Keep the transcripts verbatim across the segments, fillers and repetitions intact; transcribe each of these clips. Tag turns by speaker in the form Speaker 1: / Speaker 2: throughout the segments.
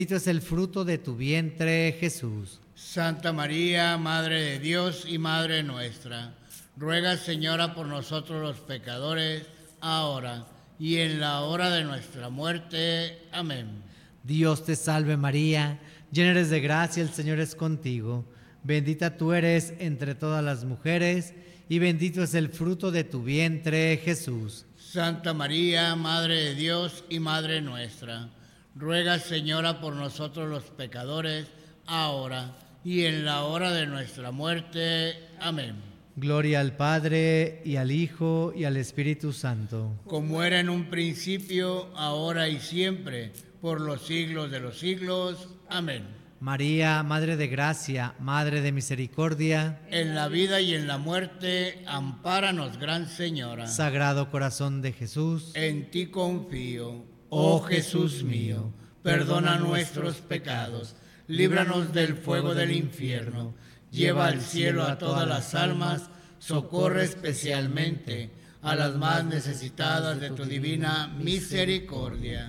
Speaker 1: Bendito es el fruto de tu vientre, Jesús.
Speaker 2: Santa María, Madre de Dios y Madre nuestra, ruega, Señora, por nosotros los pecadores, ahora y en la hora de nuestra muerte. Amén.
Speaker 1: Dios te salve María, llena eres de gracia, el Señor es contigo. Bendita tú eres entre todas las mujeres, y bendito es el fruto de tu vientre, Jesús.
Speaker 2: Santa María, Madre de Dios y Madre nuestra, ruega, Señora, por nosotros los pecadores, ahora y en la hora de nuestra muerte. Amén.
Speaker 1: Gloria al Padre, y al Hijo, y al Espíritu Santo.
Speaker 2: Como era en un principio, ahora y siempre, por los siglos de los siglos. Amén.
Speaker 1: María, Madre de Gracia, Madre de Misericordia,
Speaker 2: En la vida y en la muerte, ampáranos, Gran Señora.
Speaker 1: Sagrado Corazón de Jesús,
Speaker 2: En ti confío, oh Jesús mío, perdona nuestros pecados, líbranos del fuego del infierno, lleva al cielo a todas las almas, socorre especialmente a las más necesitadas de tu divina misericordia.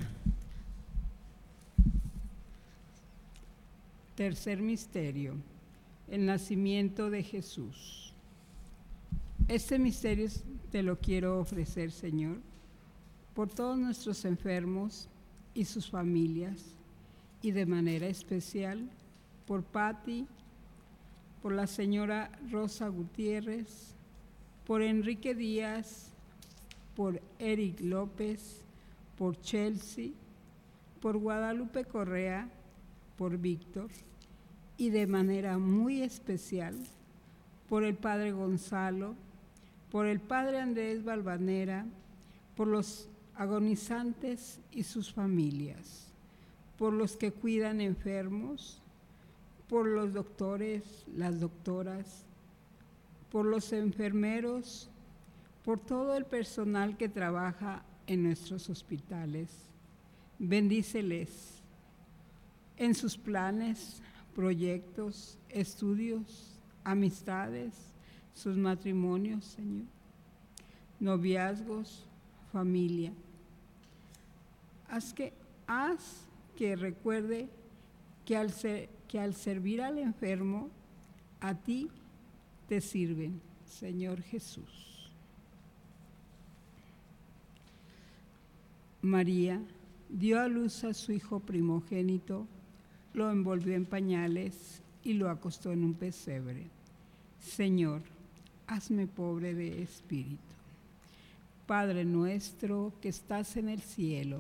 Speaker 3: Tercer misterio, el nacimiento de Jesús. Este misterio te lo quiero ofrecer, Señor, por todos nuestros enfermos y sus familias, y de manera especial por Patti, por la señora Rosa Gutiérrez, por Enrique Díaz, por Eric López, por Chelsea, por Guadalupe Correa, por Víctor, y de manera muy especial por el Padre Gonzalo, por el Padre Andrés Valvanera, por los agonizantes y sus familias, por los que cuidan enfermos, por los doctores, las doctoras, por los enfermeros, por todo el personal que trabaja en nuestros hospitales. Bendíceles en sus planes, proyectos, estudios, amistades, sus matrimonios, Señor, noviazgos, familia. Haz que, haz que recuerde que al, ser, que al servir al enfermo, a ti te sirven, Señor Jesús. María dio a luz a su hijo primogénito, lo envolvió en pañales y lo acostó en un pesebre. Señor, hazme pobre de espíritu. Padre nuestro que estás en el cielo,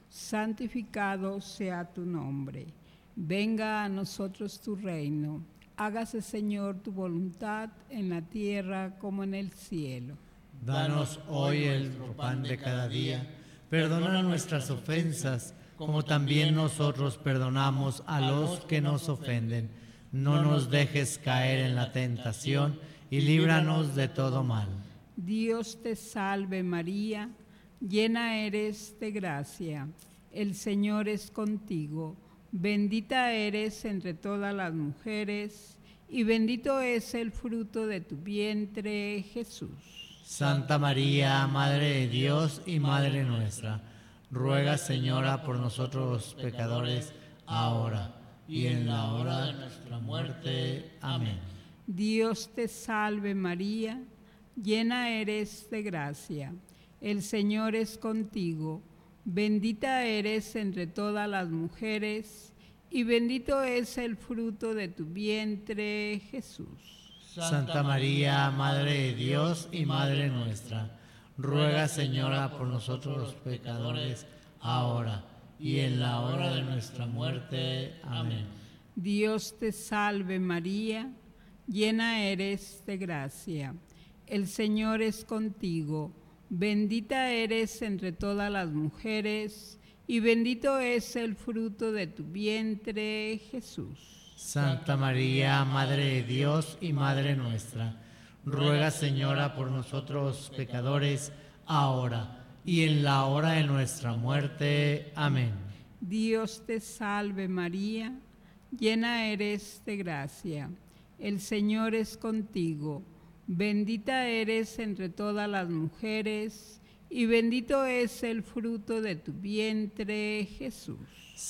Speaker 3: santificado sea tu nombre. Venga a nosotros tu reino. Hágase, Señor, tu voluntad en la tierra como en el cielo.
Speaker 1: Danos hoy el pan de cada día. Perdona nuestras ofensas, como también nosotros perdonamos a los que nos ofenden. No nos dejes caer en la tentación y líbranos de todo mal.
Speaker 3: Dios te salve María, llena eres de gracia. El Señor es contigo. Bendita eres entre todas las mujeres, y bendito es el fruto de tu vientre, Jesús.
Speaker 1: Santa María, Madre de Dios y Madre nuestra, ruega, Señora, por nosotros los pecadores, ahora y en la hora de nuestra muerte. Amén.
Speaker 3: Dios te salve María, llena eres de gracia. El Señor es contigo. Bendita eres entre todas las mujeres, y bendito es el fruto de tu vientre, Jesús.
Speaker 1: Santa María, Madre de Dios y Madre nuestra, ruega, Señora, por nosotros los pecadores, ahora y en la hora de nuestra muerte. Amén.
Speaker 3: Dios te salve María, llena eres de gracia. El Señor es contigo. Bendita eres entre todas las mujeres, y bendito es el fruto de tu vientre, Jesús.
Speaker 1: Santa María, Madre de Dios y Madre nuestra, ruega, Señora, por nosotros los pecadores, ahora y en la hora de nuestra muerte. Amén.
Speaker 3: Dios te salve María, llena eres de gracia. El Señor es contigo. Bendita eres entre todas las mujeres, y bendito es el fruto de tu vientre, Jesús.